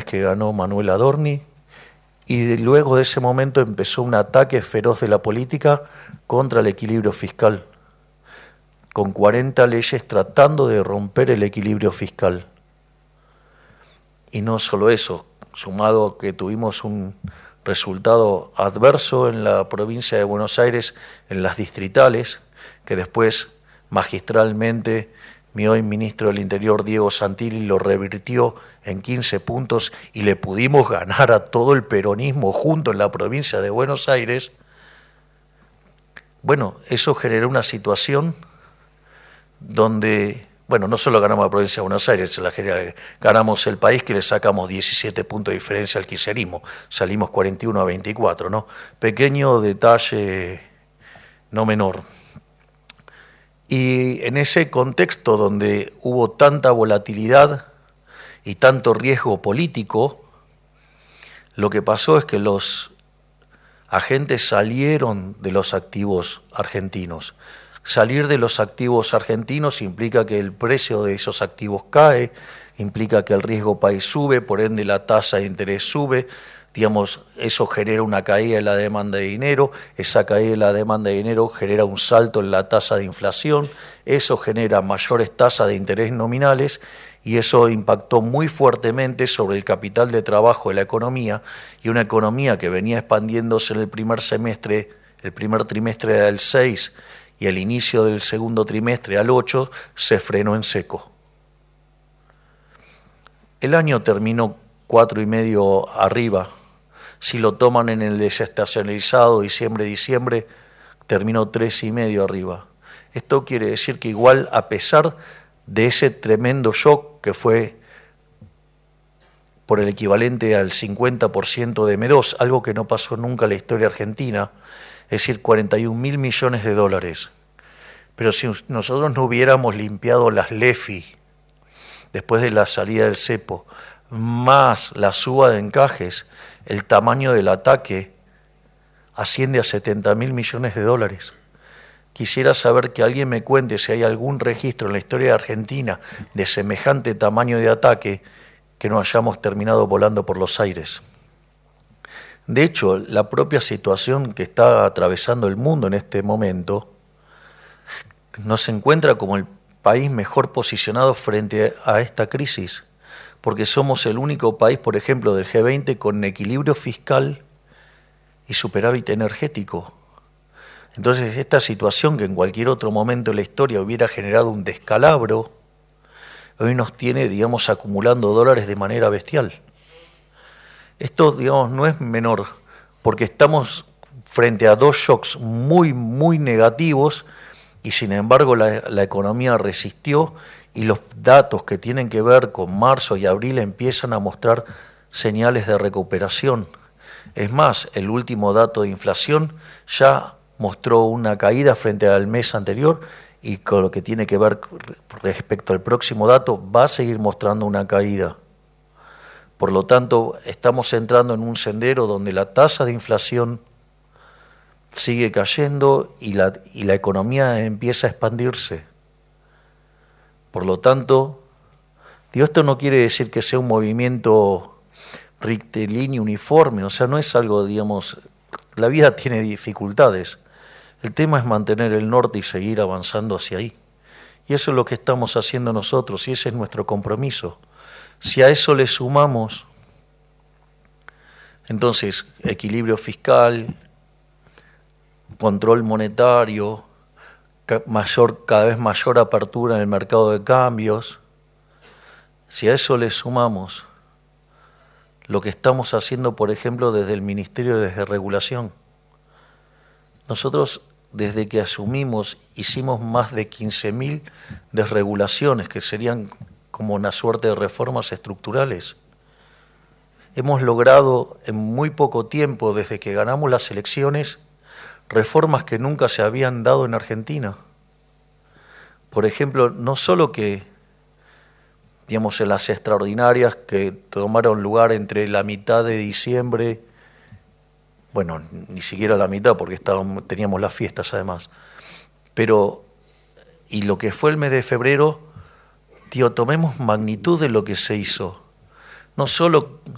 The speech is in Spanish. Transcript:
que ganó Manuel Adorni, y luego de ese momento empezó un ataque feroz de la política contra el equilibrio fiscal, con 40 leyes tratando de romper el equilibrio fiscal. Y no solo eso, sumado a que tuvimos un resultado adverso en la provincia de Buenos Aires, en las distritales, que después magistralmente mi hoy ministro del Interior, Diego Santilli, lo revirtió en 15 puntos y le pudimos ganar a todo el peronismo junto en la provincia de Buenos Aires. Bueno, eso generó una situación donde, bueno, no solo ganamos la provincia de Buenos Aires, ganamos el país, que le sacamos 17 puntos de diferencia al kirchnerismo, salimos 41 a 24, ¿no? Pequeño detalle no menor. Y en ese contexto donde hubo tanta volatilidad y tanto riesgo político, lo que pasó es que los agentes salieron de los activos argentinos. Salir de los activos argentinos implica que el precio de esos activos cae, implica que el riesgo país sube, por ende la tasa de interés sube. Digamos, eso genera una caída de la demanda de dinero, esa caída de la demanda de dinero genera un salto en la tasa de inflación, eso genera mayores tasas de interés nominales y eso impactó muy fuertemente sobre el capital de trabajo de la economía, y una economía que venía expandiéndose en el primer trimestre era el 6 y el inicio del segundo trimestre al 8, se frenó en seco. El año terminó 4,5 arriba. Si lo toman en el desestacionalizado diciembre, terminó 3,5 arriba. Esto quiere decir que igual, a pesar de ese tremendo shock que fue por el equivalente al 50% de M2, algo que no pasó nunca en la historia argentina, es decir, 41.000 millones de dólares. Pero si nosotros no hubiéramos limpiado las LEFI después de la salida del cepo, más la suba de encajes, el tamaño del ataque asciende a 70.000 millones de dólares. Quisiera saber que alguien me cuente si hay algún registro en la historia de Argentina de semejante tamaño de ataque que no hayamos terminado volando por los aires. De hecho, la propia situación que está atravesando el mundo en este momento nos encuentra como el país mejor posicionado frente a esta crisis, porque somos el único país, por ejemplo, del G20 con equilibrio fiscal y superávit energético. Entonces, esta situación que en cualquier otro momento de la historia hubiera generado un descalabro, hoy nos tiene, digamos, acumulando dólares de manera bestial. Esto, digamos, no es menor, porque estamos frente a dos shocks muy, muy negativos, y sin embargo la economía resistió, y los datos que tienen que ver con marzo y abril empiezan a mostrar señales de recuperación. Es más, el último dato de inflación ya mostró una caída frente al mes anterior, y con lo que tiene que ver respecto al próximo dato va a seguir mostrando una caída. Por lo tanto, estamos entrando en un sendero donde la tasa de inflación sigue cayendo y la economía empieza a expandirse. Por lo tanto, esto no quiere decir que sea un movimiento rectilíneo uniforme, o sea, no es algo, digamos, la vida tiene dificultades. El tema es mantener el norte y seguir avanzando hacia ahí. Y eso es lo que estamos haciendo nosotros, y ese es nuestro compromiso. Si a eso le sumamos, entonces, equilibrio fiscal, control monetario, cada vez mayor apertura en el mercado de cambios, si a eso le sumamos lo que estamos haciendo, por ejemplo, desde el Ministerio de Desregulación, nosotros desde que asumimos hicimos más de 15.000 desregulaciones, que serían como una suerte de reformas estructurales. Hemos logrado en muy poco tiempo, desde que ganamos las elecciones, reformas que nunca se habían dado en Argentina. Por ejemplo, no solo que, digamos, en las extraordinarias que tomaron lugar entre la mitad de diciembre, bueno, ni siquiera la mitad porque teníamos las fiestas además, pero, y lo que fue el mes de febrero, tomemos magnitud de lo que se hizo. No solo